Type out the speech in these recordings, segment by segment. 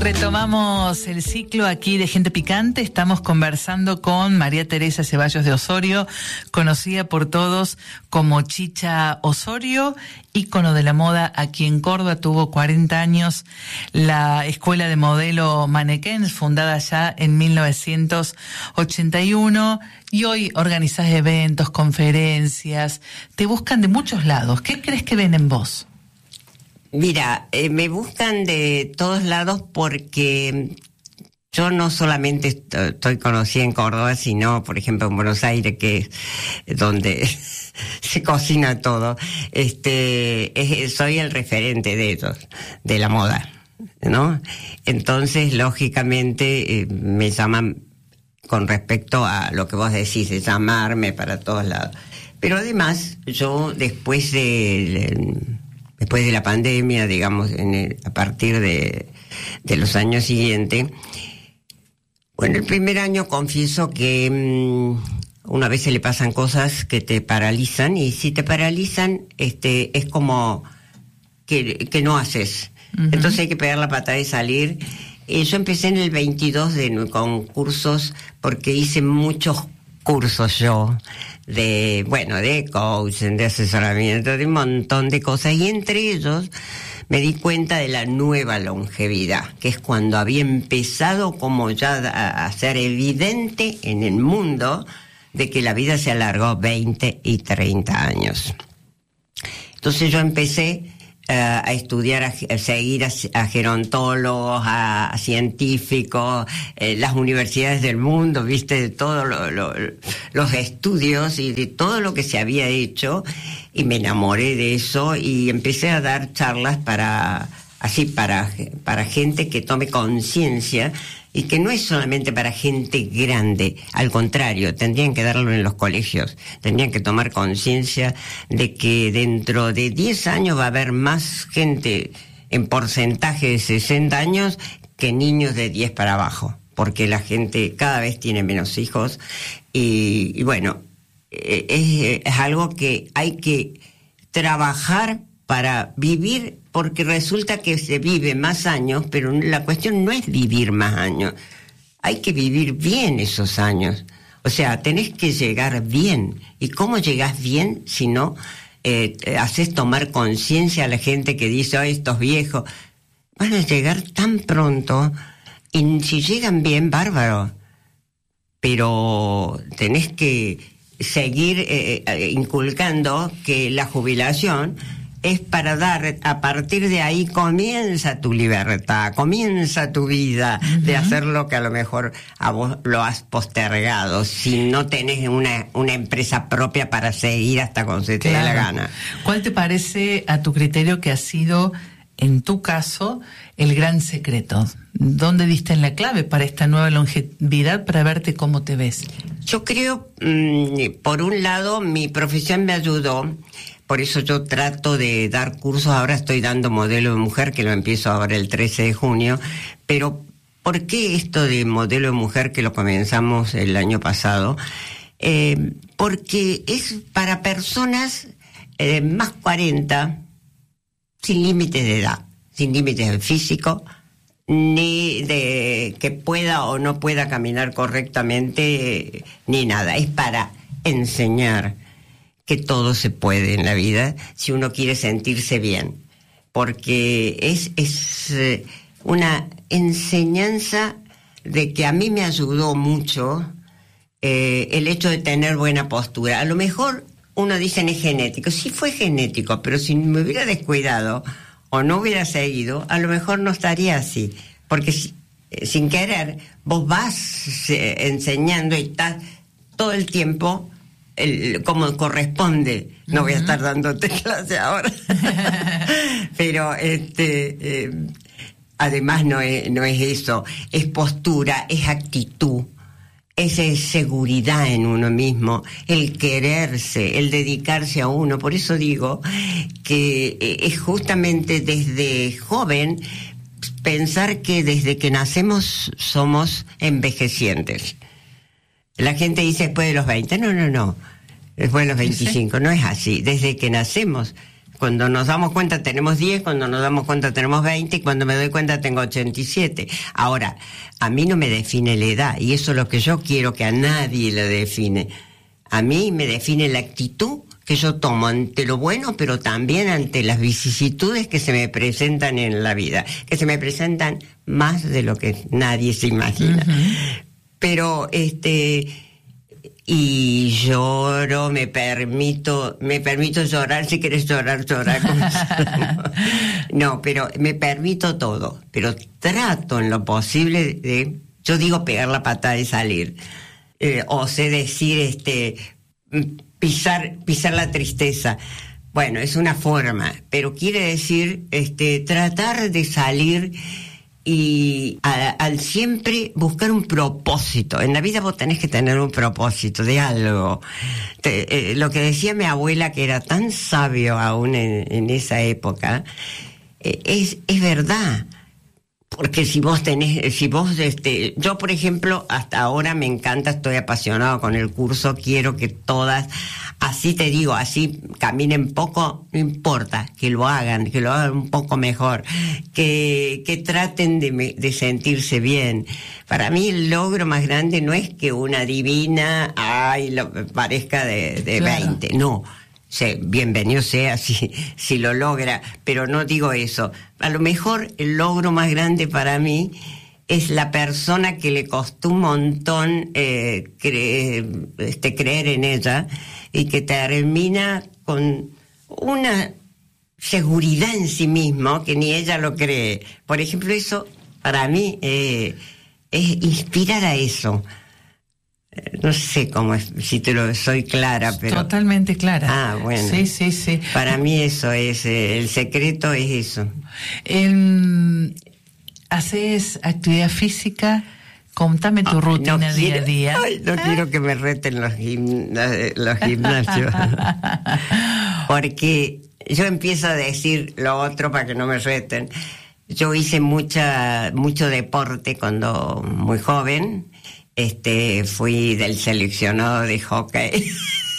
Retomamos el ciclo aquí de Gente Picante. Estamos conversando con María Teresa Ceballos de Osorio, conocida por todos como Chicha Osorio, ícono de la moda aquí en Córdoba. Tuvo 40 años la Escuela de Modelo Mannequins, fundada ya en 1981, y hoy organizás eventos, conferencias, te buscan de muchos lados. ¿Qué crees que ven en vos? Mira, me buscan de todos lados porque yo no solamente estoy conocida en Córdoba, sino, por ejemplo, en Buenos Aires, que es donde se cocina todo. Soy el referente de ellos, de la moda, ¿no? Entonces, lógicamente, me llaman con respecto a lo que vos decís, de llamarme para todos lados. Pero además, yo después de la pandemia, digamos, a partir de los años siguientes, bueno, el primer año confieso que una vez se le pasan cosas que te paralizan, y si te paralizan, es como que no haces. Uh-huh. Entonces hay que pegar la patada y salir. Yo empecé en el 22 con cursos, porque hice muchos cursos yo, de coaching, de asesoramiento, de un montón de cosas, y entre ellos me di cuenta de la nueva longevidad, que es cuando había empezado como ya a ser evidente en el mundo de que la vida se alargó 20 y 30 años. Entonces yo empecé a estudiar, a seguir a gerontólogos, a científicos, las universidades del mundo, viste, de todos los estudios y de todo lo que se había hecho, y me enamoré de eso y empecé a dar charlas para gente que tome conciencia, y que no es solamente para gente grande, al contrario, tendrían que darlo en los colegios, tendrían que tomar conciencia de que dentro de 10 años va a haber más gente en porcentaje de 60 años que niños de 10 para abajo, porque la gente cada vez tiene menos hijos, y bueno, es algo que hay que trabajar para vivir, porque resulta que se vive más años, pero la cuestión no es vivir más años, hay que vivir bien esos años. O sea, tenés que llegar bien. ¿Y cómo llegás bien si no haces tomar conciencia a la gente que dice, ay, estos viejos van a llegar tan pronto, y si llegan bien, bárbaro, pero tenés que seguir inculcando que la jubilación es para dar, a partir de ahí comienza tu libertad, comienza tu vida, uh-huh, de hacer lo que a lo mejor a vos lo has postergado, si no tenés una empresa propia para seguir hasta cuando se te dé la gana. ¿Cuál te parece, a tu criterio, que ha sido, en tu caso, el gran secreto? ¿Dónde diste en la clave para esta nueva longevidad, para verte cómo te ves? Yo creo, por un lado, mi profesión me ayudó. Por eso yo trato de dar cursos. Ahora estoy dando modelo de mujer, que lo empiezo ahora el 13 de junio. Pero, ¿por qué esto de modelo de mujer, que lo comenzamos el año pasado? Porque es para personas más 40, sin límites de edad, sin límites de físico, ni de que pueda o no pueda caminar correctamente, ni nada. Es para enseñar que todo se puede en la vida si uno quiere sentirse bien, porque es una enseñanza de que a mí me ayudó mucho el hecho de tener buena postura. A lo mejor uno dice es genético, sí fue genético, pero si me hubiera descuidado o no hubiera seguido, a lo mejor no estaría así, porque sin querer vos vas enseñando y estás todo el tiempo como corresponde. No voy a estar dándote clase ahora. Pero además no es eso, es postura, es actitud, es seguridad en uno mismo, el quererse, el dedicarse a uno. Por eso digo que es justamente desde joven pensar que desde que nacemos somos envejecientes. La gente dice después de los 20, no, después de los 25, no es así. Desde que nacemos Cuando nos damos cuenta tenemos 10, cuando nos damos cuenta tenemos 20, y cuando me doy cuenta tengo 87. Ahora, a mí no me define la edad, y eso es lo que yo quiero que a nadie le define. A mí me define la actitud que yo tomo ante lo bueno, pero también ante las vicisitudes que se me presentan en la vida, que se me presentan más de lo que nadie se imagina. Pero y lloro, me permito llorar, si quieres llorar. No, pero me permito todo, pero trato en lo posible de, yo digo, pegar la patada y salir, o sé decir, pisar la tristeza. Bueno, es una forma, pero quiere decir, tratar de salir y al siempre buscar un propósito. En la vida vos tenés que tener un propósito de algo. Lo que decía mi abuela, que era tan sabio aún en esa época, es verdad. Porque si vos, yo por ejemplo, hasta ahora me encanta, estoy apasionado con el curso, quiero que todas, así te digo, así caminen poco, no importa, que lo hagan un poco mejor, que traten de sentirse bien. Para mí el logro más grande no es que una divina, parezca de claro. 20, no. Bienvenido sea si lo logra, pero no digo eso. A lo mejor el logro más grande para mí es la persona que le costó un montón creer en ella y que termina con una seguridad en sí mismo que ni ella lo cree. Por ejemplo, eso para mí es inspirar a eso. No sé cómo es, si soy clara, pero... Totalmente clara. Ah, bueno. Sí. Para mí eso es, el secreto es eso. ¿Haces actividad física? Contame tu rutina día a día. No quiero que me reten los gimnasios. Porque yo empiezo a decir lo otro para que no me reten. Yo hice mucho deporte cuando muy joven. Fui del seleccionado de hockey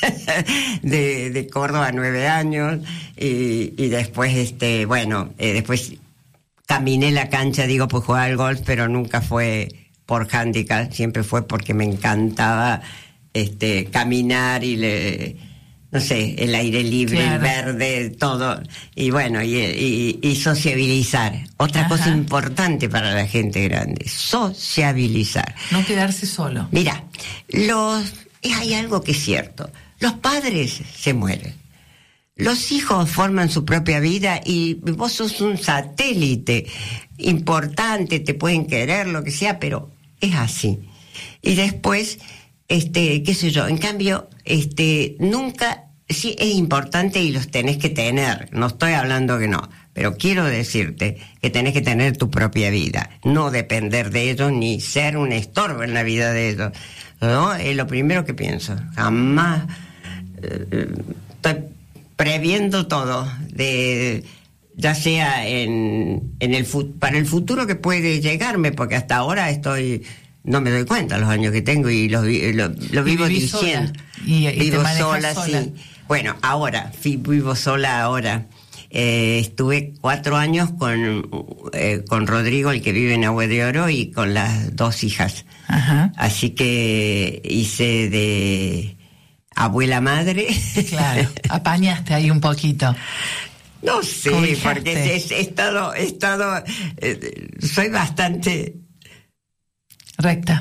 de Córdoba 9 años y después después caminé la cancha, pues jugaba al golf, pero nunca fue por handicap, siempre fue porque me encantaba caminar y no sé, el aire libre, claro. El verde, todo, y bueno, y sociabilizar. Otra cosa importante para la gente grande, sociabilizar. No quedarse solo. Mira, hay algo que es cierto, los padres se mueren, los hijos forman su propia vida y vos sos un satélite importante, te pueden querer, lo que sea, pero es así. Y después... qué sé yo, en cambio, nunca, sí es importante y los tenés que tener, no estoy hablando que no, pero quiero decirte que tenés que tener tu propia vida, no depender de ellos ni ser un estorbo en la vida de ellos, ¿no? Es lo primero que pienso, jamás estoy previendo todo, ya sea para el futuro que puede llegarme, porque hasta ahora no me doy cuenta los años que tengo y lo vivo diciendo. Y vivo sola, sí. Bueno, vivo sola ahora. Estuve 4 años con Rodrigo, el que vive en Agua de Oro, y con las 2 hijas. Ajá. Así que hice de abuela madre. Claro, apañaste ahí un poquito. No sé, porque he estado soy bastante... Recta.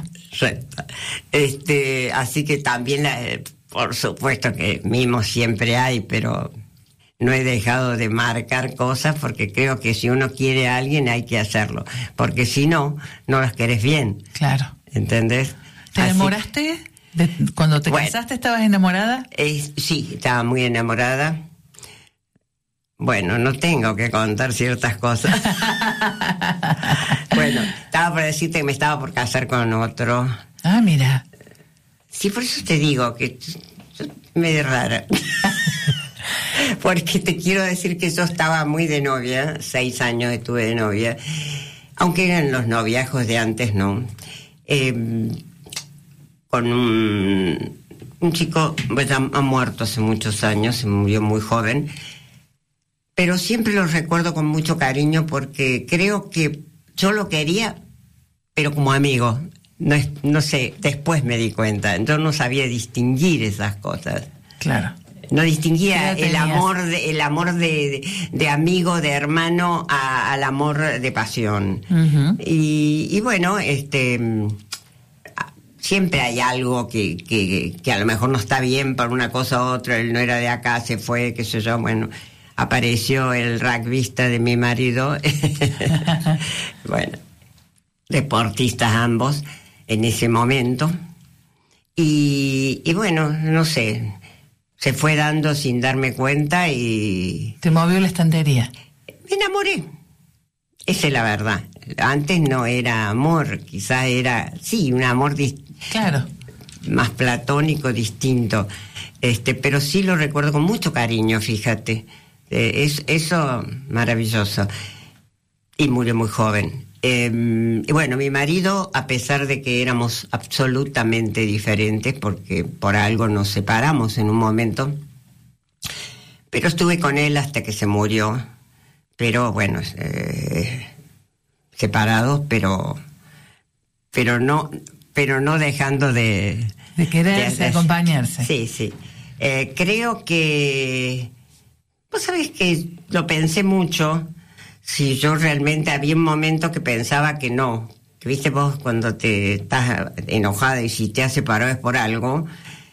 Así que también, por supuesto que mimos siempre hay, pero no he dejado de marcar cosas porque creo que si uno quiere a alguien hay que hacerlo, porque si no las querés bien. Claro. ¿Entendés? ¿Te enamoraste? ¿Cuando te casaste estabas enamorada? Sí, estaba muy enamorada. Bueno, no tengo que contar ciertas cosas. Bueno, estaba por decirte que me estaba por casar con otro. Ah, mira. Sí, por eso te digo que medio rara. Porque te quiero decir que yo estaba muy de novia, 6 años estuve de novia, aunque eran los noviazgos de antes, ¿no? Con un chico, pues ha muerto hace muchos años, se murió muy joven. pero siempre lo recuerdo con mucho cariño porque creo que yo lo quería, pero como amigo. No sé, después me di cuenta. Yo no sabía distinguir esas cosas. Claro. No distinguía el amor de amigo, de hermano, al amor de pasión. Uh-huh. Y bueno, siempre hay algo que a lo mejor no está bien por una cosa u otra. Él no era de acá, se fue, qué sé yo, bueno, apareció el rugbyista de mi marido. Bueno, deportistas ambos en ese momento. Y bueno, no sé, se fue dando sin darme cuenta y... ¿Te movió la estantería? Me enamoré. Esa es la verdad. Antes no era amor, quizás era, sí, un amor claro, más platónico, distinto. Pero sí lo recuerdo con mucho cariño, fíjate. Eso maravilloso. Y murió muy joven. Y bueno, mi marido, a pesar de que éramos absolutamente diferentes, porque por algo nos separamos en un momento, pero estuve con él hasta que se murió. Pero bueno, separados, pero no dejando de quererse, de acompañarse. Sí, sí. Creo que, vos sabés que lo pensé mucho. Si yo realmente había un momento que pensaba que no, que viste vos cuando te estás enojada y si te has separado es por algo.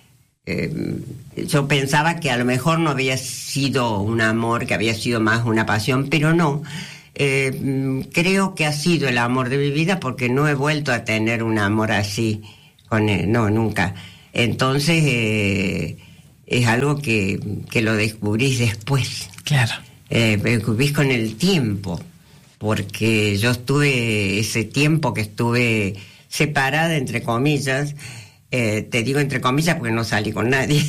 Yo pensaba que a lo mejor no había sido un amor, que había sido más una pasión, pero no. Creo que ha sido el amor de mi vida porque no he vuelto a tener un amor así con él, no, nunca. Entonces es algo que lo descubrís después. Claro. Descubrís con el tiempo, porque yo estuve ese tiempo que estuve separada, entre comillas. Te digo entre comillas porque no salí con nadie.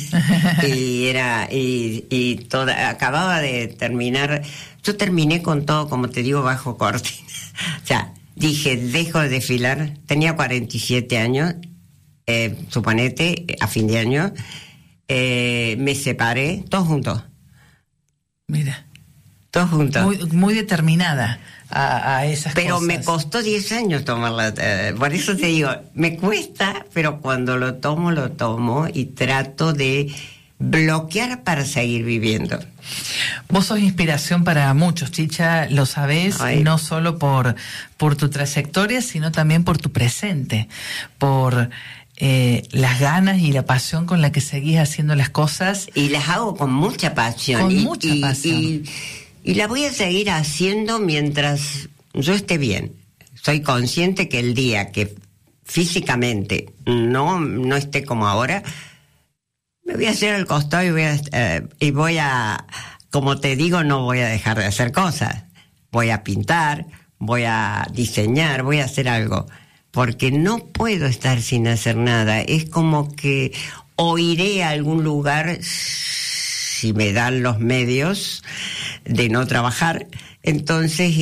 Acababa de terminar. Yo terminé con todo, como te digo, bajo cortina. O sea, dije, dejo de desfilar. Tenía 47 años, suponete, a fin de año. Me separé, todos juntos. Mira. Todos juntos. Muy, muy determinada a esas pero cosas. Me costó 10 años tomarla. Por eso te digo, me cuesta, pero cuando lo tomo y trato de bloquear para seguir viviendo. Vos sos inspiración para muchos, Chicha, lo sabés. Ay. No solo por tu trayectoria, sino también por tu presente, por las ganas y la pasión con la que seguís haciendo las cosas. Y las hago con mucha pasión. Con mucha pasión. Y la voy a seguir haciendo mientras yo esté bien. Soy consciente que el día que físicamente no esté como ahora, me voy a hacer al costado y voy a, como te digo, no voy a dejar de hacer cosas. Voy a pintar, voy a diseñar, voy a hacer algo. Porque no puedo estar sin hacer nada. Es como que o iré a algún lugar, si me dan los medios de no trabajar, entonces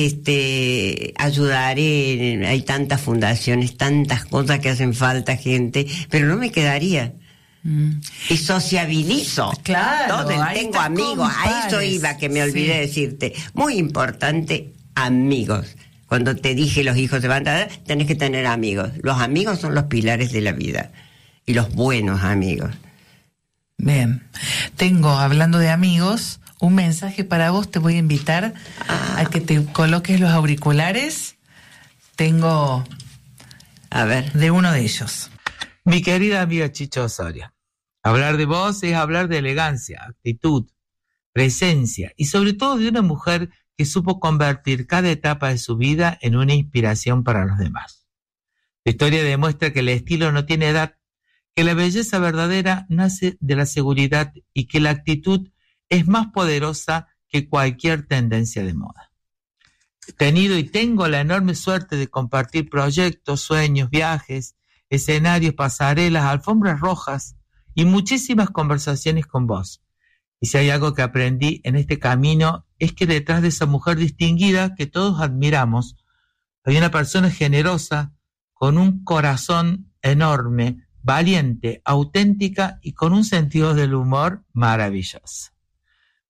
ayudaré. Hay tantas fundaciones, tantas cosas que hacen falta, gente, pero no me quedaría. Y sociabilizo. Claro, tengo amigos, a eso iba, que me olvidé decirte. Muy importante, amigos. Cuando te dije los hijos se van a dar, tenés que tener amigos. Los amigos son los pilares de la vida. Y los buenos amigos. Bien. Tengo, hablando de amigos, un mensaje para vos. Te voy a invitar a que te coloques los auriculares. Tengo... A ver. De uno de ellos. Mi querida amiga Chicha Osorio, hablar de vos es hablar de elegancia, actitud, presencia y sobre todo de una mujer que supo convertir cada etapa de su vida en una inspiración para los demás. La historia demuestra que el estilo no tiene edad, que la belleza verdadera nace de la seguridad y que la actitud es más poderosa que cualquier tendencia de moda. He tenido y tengo la enorme suerte de compartir proyectos, sueños, viajes, escenarios, pasarelas, alfombras rojas y muchísimas conversaciones con vos. Y si hay algo que aprendí en este camino es que detrás de esa mujer distinguida que todos admiramos, hay una persona generosa, con un corazón enorme, valiente, auténtica y con un sentido del humor maravilloso.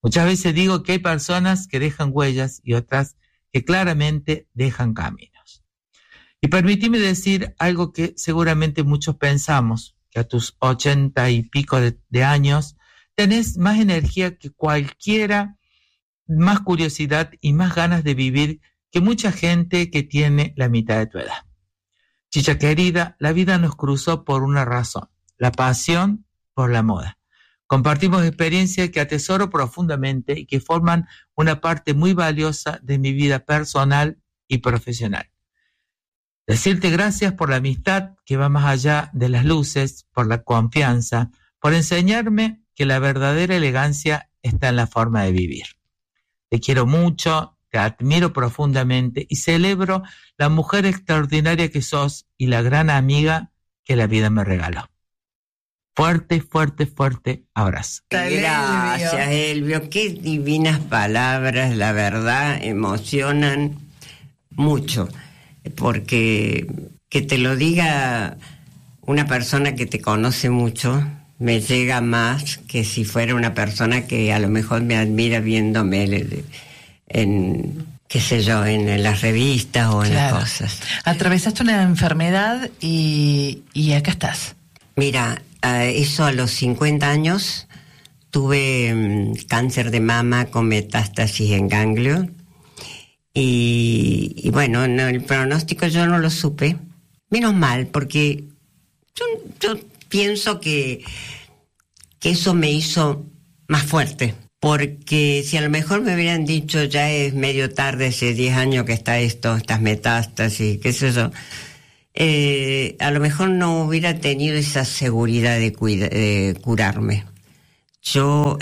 Muchas veces digo que hay personas que dejan huellas y otras que claramente dejan caminos. Y permíteme decir algo que seguramente muchos pensamos, que a tus 80 y pico de años tenés más energía que cualquiera, más curiosidad y más ganas de vivir que mucha gente que tiene la mitad de tu edad. Chicha querida, la vida nos cruzó por una razón, la pasión por la moda. Compartimos experiencias que atesoro profundamente y que forman una parte muy valiosa de mi vida personal y profesional. Decirte gracias por la amistad que va más allá de las luces, por la confianza, por enseñarme que la verdadera elegancia está en la forma de vivir. Te quiero mucho, te admiro profundamente y celebro la mujer extraordinaria que sos y la gran amiga que la vida me regaló. Fuerte, fuerte, fuerte abrazo. Gracias, Elvio. Qué divinas palabras, la verdad, emocionan mucho. Porque que te lo diga una persona que te conoce mucho, me llega más que si fuera una persona que a lo mejor me admira viéndome en qué sé yo, en las revistas o en las cosas. Atravesaste una enfermedad y acá estás. Mira, eso a los 50 años tuve cáncer de mama con metástasis en ganglio y bueno, no, el pronóstico yo no lo supe, menos mal, porque yo pienso que eso me hizo más fuerte, porque si a lo mejor me hubieran dicho ya es medio tarde, hace 10 años que está estas metástasis, qué sé yo, a lo mejor no hubiera tenido esa seguridad de curarme. Yo,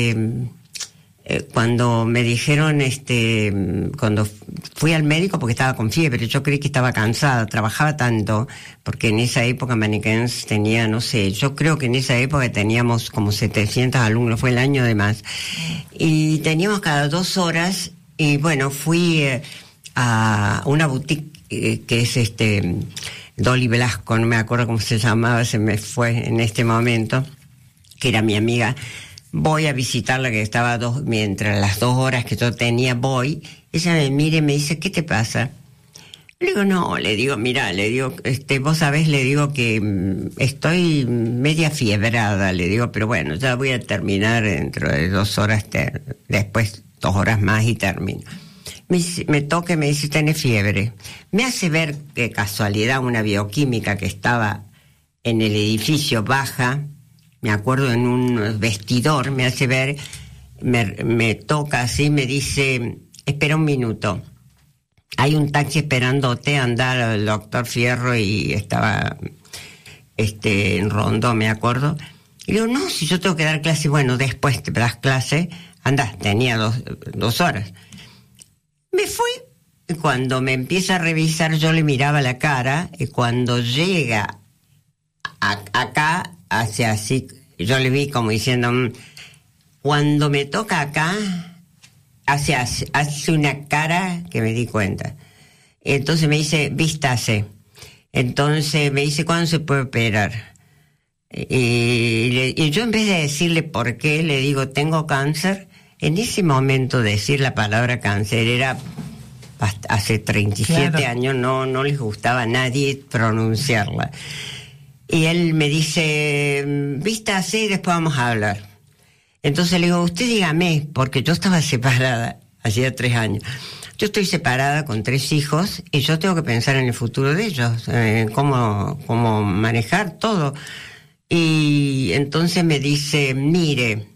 cuando me dijeron, cuando fui al médico porque estaba con fiebre, yo creí que estaba cansada, trabajaba tanto, porque en esa época Maniquens tenía, no sé, yo creo que en esa época teníamos como 700 alumnos, fue el año de más, y teníamos cada 2 horas, y bueno, fui a una boutique que es Dolly Velasco, no me acuerdo cómo se llamaba, se me fue en este momento, que era mi amiga. Voy a visitarla, que estaba mientras las 2 horas que yo tenía voy, ella me mira y me dice, ¿qué te pasa? Le digo, no, le digo, mira, le digo, vos sabés, le digo que estoy media fiebrada, le digo, pero bueno, ya voy a terminar dentro de 2 horas, después 2 horas más y termino. Me toca y me dice, tenés fiebre. Me hace ver, que casualidad, una bioquímica que estaba en el edificio baja, me acuerdo en un vestidor, me hace ver, me toca así, me dice, espera un minuto, hay un taxi esperándote, anda el doctor Fierro, y estaba en Rondó, me acuerdo. Y digo, no, si yo tengo que dar clase, bueno, después te das clase, anda, tenía 2 horas. Me fui, y cuando me empieza a revisar yo le miraba la cara, y cuando llega acá, hace así, yo le vi como diciendo, cuando me toca acá, hace una cara que me di cuenta. Entonces me dice, vístase. Entonces me dice, ¿cuándo se puede operar? Y yo en vez de decirle por qué, le digo, tengo cáncer. En ese momento decir la palabra cáncer era, hace 37 años, no les gustaba a nadie pronunciarla. Y él me dice, vístase y después vamos a hablar. Entonces le digo, usted dígame, porque yo estaba separada, hacía 3 años. Yo estoy separada con 3 hijos y yo tengo que pensar en el futuro de ellos, cómo manejar todo. Y entonces me dice, mire,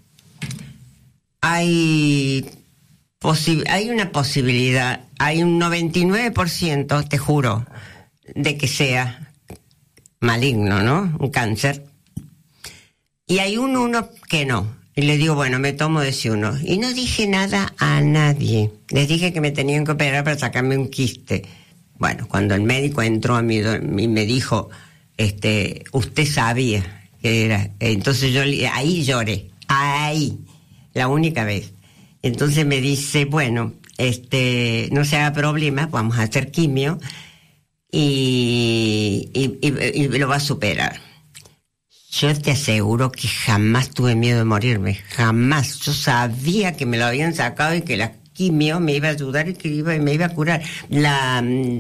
hay una posibilidad, hay un 99%, te juro, de que sea maligno, ¿no? Un cáncer. Y hay un 1 que no. Y le digo, bueno, me tomo de ese 1. Y no dije nada a nadie. Les dije que me tenían que operar para sacarme un quiste. Bueno, cuando el médico entró a mí y me dijo, usted sabía que era. Entonces yo ahí lloré. Ahí. La única vez. Entonces me dice, bueno, no se haga problema, vamos a hacer quimio y lo va a superar. Yo te aseguro que jamás tuve miedo de morirme, jamás. Yo sabía que me lo habían sacado y que la quimio me iba a ayudar y que me iba a curar. La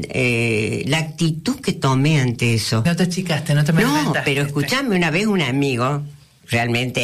actitud que tomé ante eso. No te achicaste, no te manifestaste. No, pero escuchame, una vez un amigo, realmente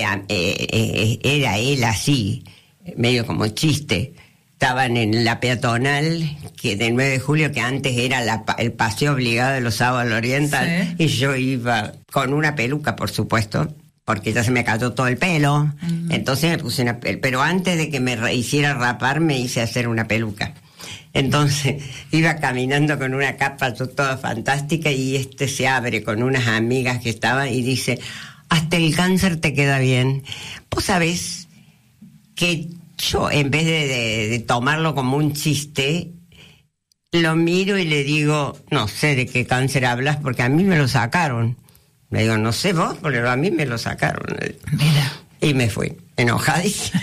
era él así, medio como chiste. Estaban en la peatonal que del 9 de julio, que antes era el paseo obligado de los sábados al Oriental, sí. Y yo iba con una peluca, por supuesto, porque ya se me cayó todo el pelo. Uh-huh. Entonces me puse pero antes de que me hiciera rapar, me hice hacer una peluca. Entonces iba caminando con una capa toda fantástica y se abre con unas amigas que estaban y dice: hasta el cáncer te queda bien. Vos sabés que yo, en vez de tomarlo como un chiste, lo miro y le digo: no sé de qué cáncer hablas, porque a mí me lo sacaron. Le digo: no sé vos, pero a mí me lo sacaron. Mira. Y me fui, enojadísima.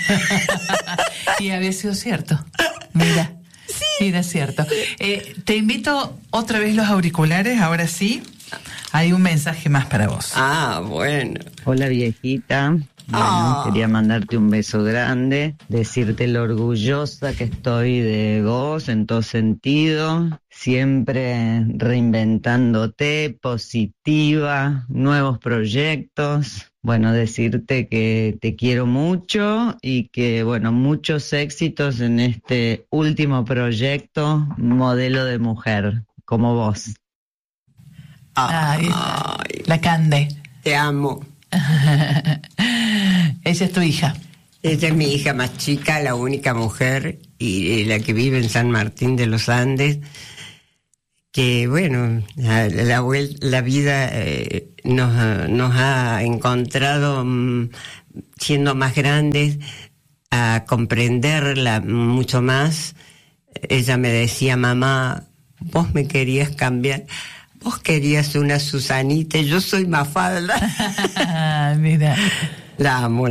Y había sido cierto. Mira. Sí. Mira, cierto. Te invito otra vez los auriculares, ahora sí. Hay un mensaje más para vos. Ah, bueno. Hola, viejita. Bueno, quería mandarte un beso grande, decirte lo orgullosa que estoy de vos en todo sentido, siempre reinventándote, positiva, nuevos proyectos. Bueno, decirte que te quiero mucho y que, bueno, muchos éxitos en este último proyecto, Modelo de Mujer, como vos. Ay, la Cande. Te amo. Ella es tu hija. Ella es mi hija más chica, la única mujer, y la que vive en San Martín de los Andes, que bueno, la vida nos ha encontrado siendo más grandes, a comprenderla mucho más. Ella me decía: mamá, vos me querías cambiar. Vos querías una Susanita, yo soy Mafalda. Mira. La amo.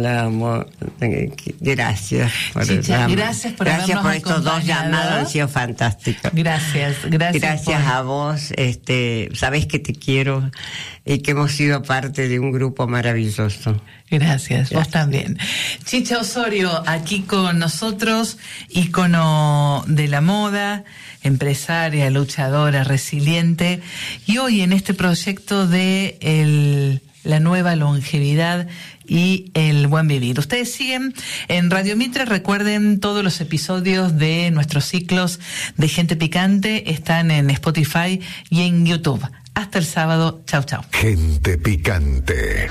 Gracias. Chicha, gracias por estos dos llamados, han sido fantásticos. Gracias. Gracias a vos. Sabés que te quiero y que hemos sido parte de un grupo maravilloso. Gracias, vos también. Chicha Osorio, aquí con nosotros, ícono de la moda, empresaria, luchadora, resiliente, y hoy en este proyecto de la nueva longevidad y el buen vivir. Ustedes siguen en Radio Mitre. Recuerden, todos los episodios de nuestros ciclos de Gente Picante están en Spotify y en YouTube. Hasta el sábado. Chau, chau. Gente Picante.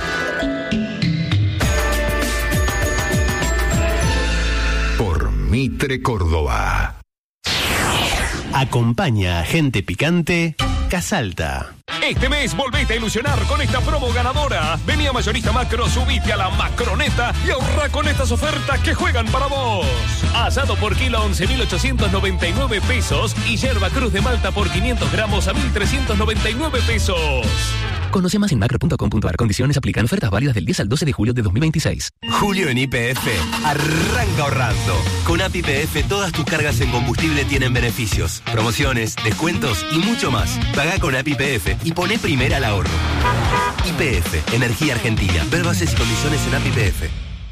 Por Mitre Córdoba. Acompaña a Gente Picante Casalta. Este mes volvete a ilusionar con esta promo ganadora. Vení a Mayorista Macro, subite a la Macroneta y ahorra con estas ofertas que juegan para vos. Asado por kilo a 11.899 pesos y yerba cruz de Malta por 500 gramos a 1.399 pesos. Conoce más en macro.com.ar. Condiciones aplican. Ofertas válidas del 10 al 12 de julio de 2026. Julio en YPF. Arranca ahorrando. Con App YPF todas tus cargas en combustible tienen beneficios, promociones, descuentos y mucho más. Pagá con App YPF y poné primera al ahorro. YPF, Energía Argentina. Ver bases y condiciones en App YPF.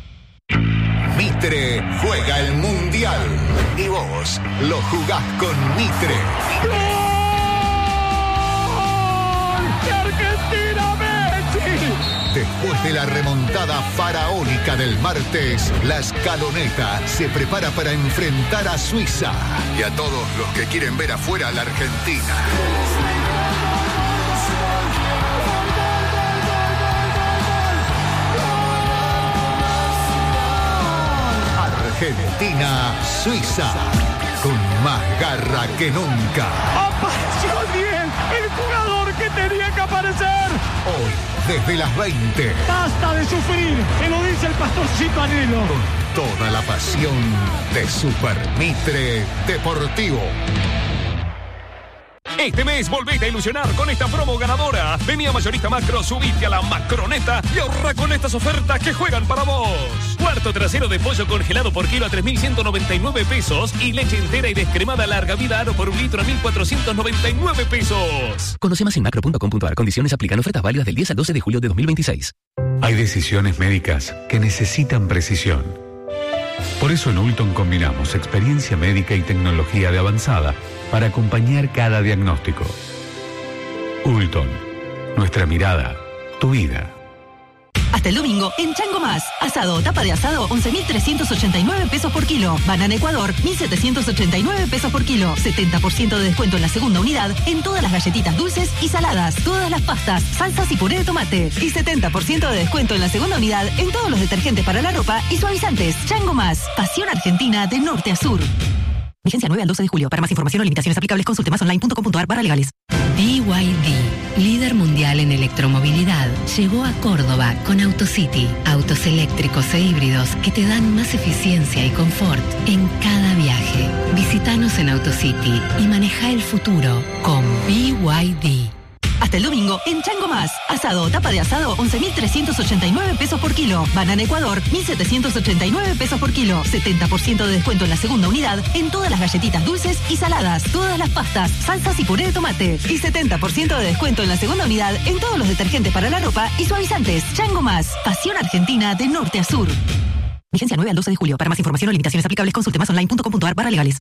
Mitre juega el Mundial y vos lo jugás con Mitre. ¡Argentina, Messi! Después de la remontada faraónica del martes, la Escaloneta se prepara para enfrentar a Suiza y a todos los que quieren ver afuera a la Argentina. Argentina, Suiza, con más garra que nunca. ¡Apareció bien el jugador que tenía que aparecer! Hoy, desde las 20. ¡Basta de sufrir! ¡Que lo dice el pastorcito Anelo! Con toda la pasión de Super Mitre Deportivo. Este mes volvete a ilusionar con esta promo ganadora. Vení a Mayorista Macro, subite a la Macroneta y ahorra con estas ofertas que juegan para vos. Cuarto trasero de pollo congelado por kilo a 3.199 pesos. Y leche entera y descremada larga vida Aro por 1 litro a 1.499 pesos. Conoce más en macro.com.ar. Condiciones aplican. Ofertas válidas del 10 al 12 de julio de 2026. Hay decisiones médicas que necesitan precisión. Por eso en Ulton combinamos experiencia médica y tecnología de avanzada para acompañar cada diagnóstico. Ulton, nuestra mirada, tu vida. Hasta el domingo, en Chango Más. Asado o tapa de asado, 11.389 pesos por kilo. Banana Ecuador, 1.789 pesos por kilo. 70% de descuento en la segunda unidad en todas las galletitas dulces y saladas, todas las pastas, salsas y puré de tomate. Y 70% de descuento en la segunda unidad en todos los detergentes para la ropa y suavizantes. Chango Más. Pasión argentina de norte a sur. Vigencia 9 al 12 de julio. Para más información o limitaciones aplicables, consulte masonline.com.ar/legales. BYD, líder mundial en electromovilidad, llegó a Córdoba con AutoCity. Autos eléctricos e híbridos que te dan más eficiencia y confort en cada viaje. Visítanos en AutoCity y maneja el futuro con BYD. Hasta el domingo, en Chango Más. Asado o tapa de asado, 11.389 pesos por kilo. Banana Ecuador, 1.789 pesos por kilo. 70% de descuento en la segunda unidad en todas las galletitas dulces y saladas, todas las pastas, salsas y puré de tomate. Y 70% de descuento en la segunda unidad en todos los detergentes para la ropa y suavizantes. Chango Más. Pasión argentina de norte a sur. Vigencia 9 al 12 de julio. Para más información o limitaciones aplicables, consulte masonline.com.ar/legales.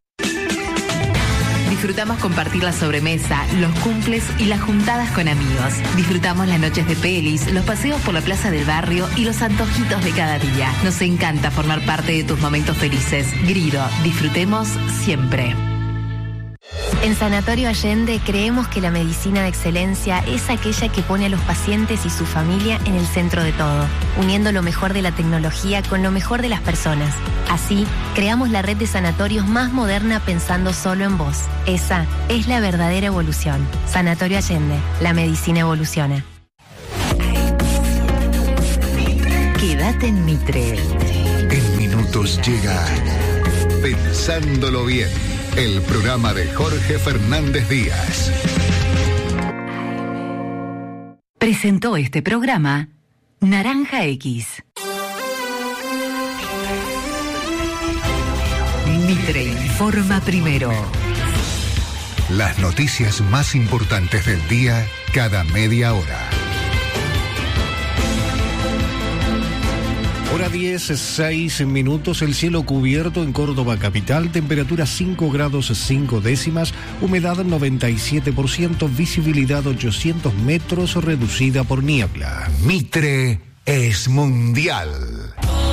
Disfrutamos compartir la sobremesa, los cumples y las juntadas con amigos. Disfrutamos las noches de pelis, los paseos por la plaza del barrio y los antojitos de cada día. Nos encanta formar parte de tus momentos felices. Grido, disfrutemos siempre. En Sanatorio Allende creemos que la medicina de excelencia es aquella que pone a los pacientes y su familia en el centro de todo, uniendo lo mejor de la tecnología con lo mejor de las personas. Así, creamos la red de sanatorios más moderna pensando solo en vos. Esa es la verdadera evolución. Sanatorio Allende, la medicina evoluciona. Quédate en Mitre. En minutos llega Pensándolo Bien, el programa de Jorge Fernández Díaz. Presentó este programa Naranja X. Mitre informa primero. Las noticias más importantes del día cada media hora. Hora 10:06 minutos, el cielo cubierto en Córdoba capital, temperatura 5 grados 5 décimas, humedad 97%, visibilidad 800 metros, reducida por niebla. Mitre es mundial.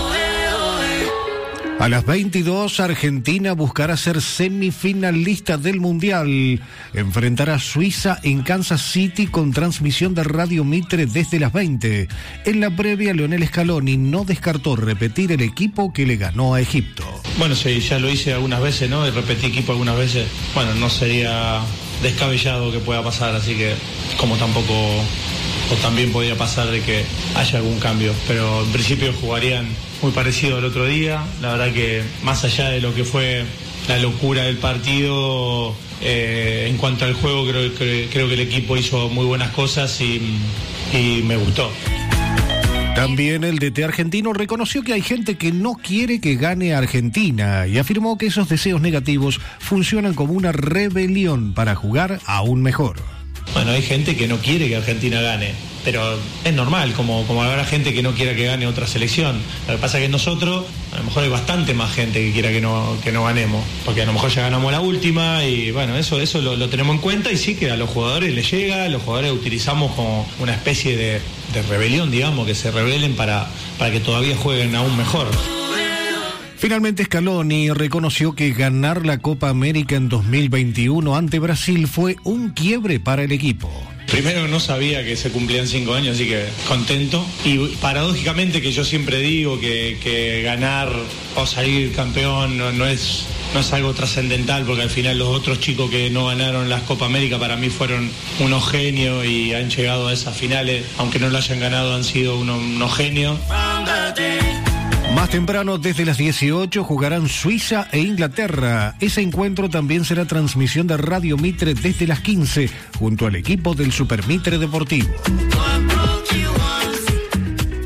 A las 22, Argentina buscará ser semifinalista del Mundial. Enfrentará a Suiza en Kansas City con transmisión de Radio Mitre desde las 20. En la previa, Lionel Scaloni no descartó repetir el equipo que le ganó a Egipto. Bueno, sí, ya lo hice algunas veces, ¿no? Y repetí equipo algunas veces. Bueno, no sería descabellado que pueda pasar, así que como tampoco... o también podría pasar de que haya algún cambio, pero en principio jugarían muy parecido al otro día. La verdad que más allá de lo que fue la locura del partido, en cuanto al juego creo que el equipo hizo muy buenas cosas y me gustó. También el DT argentino reconoció que hay gente que no quiere que gane Argentina y afirmó que esos deseos negativos funcionan como una rebelión para jugar aún mejor. Bueno, hay gente que no quiere que Argentina gane, pero es normal, como habrá gente que no quiera que gane otra selección. Lo que pasa es que nosotros, a lo mejor hay bastante más gente que quiera que no ganemos, porque a lo mejor ya ganamos la última y bueno, eso lo tenemos en cuenta y sí que a los jugadores les llega, los jugadores utilizamos como una especie de rebelión, digamos, que se rebelen para que todavía jueguen aún mejor. Finalmente Scaloni reconoció que ganar la Copa América en 2021 ante Brasil fue un quiebre para el equipo. Primero no sabía que se cumplían 5 años, así que contento. Y paradójicamente que yo siempre digo que ganar o salir campeón no es algo trascendental, porque al final los otros chicos que no ganaron las Copa América para mí fueron unos genios y han llegado a esas finales, aunque no lo hayan ganado han sido unos genios. Más temprano, desde las 18, jugarán Suiza e Inglaterra. Ese encuentro también será transmisión de Radio Mitre desde las 15, junto al equipo del Super Mitre Deportivo.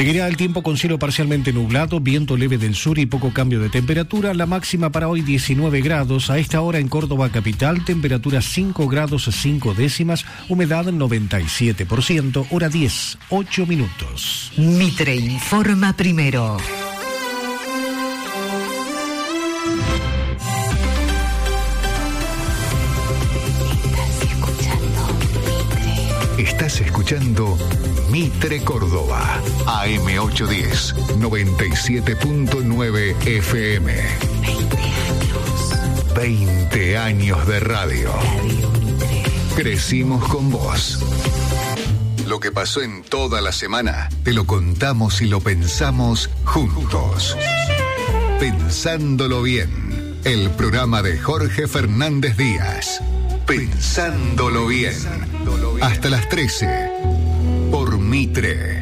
Seguirá el tiempo con cielo parcialmente nublado, viento leve del sur y poco cambio de temperatura. La máxima para hoy 19 grados. A esta hora en Córdoba capital, temperatura 5 grados 5 décimas, humedad 97%, hora 10, 8 minutos. Mitre informa primero. Estás escuchando Mitre Córdoba, AM810, 97.9 FM. 20 años de radio. Crecimos con vos. Lo que pasó en toda la semana, te lo contamos y lo pensamos juntos. Pensándolo bien, el programa de Jorge Fernández Díaz. Pensándolo bien. Hasta las 13, por Mitre.